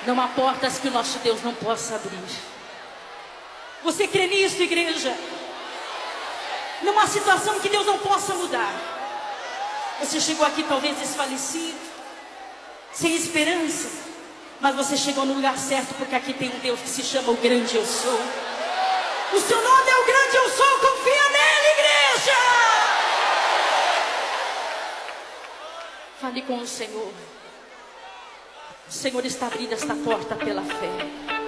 Não há portas que o nosso Deus não possa abrir. Você crê nisso, igreja? Não há situação que Deus não possa mudar. Você chegou aqui talvez desfalecido, sem esperança, mas você chegou no lugar certo, porque aqui tem um Deus que se chama o grande eu sou. O seu nome é o grande eu sou, confia nele, igreja! Fale com o Senhor. O Senhor está abrindo esta porta pela fé.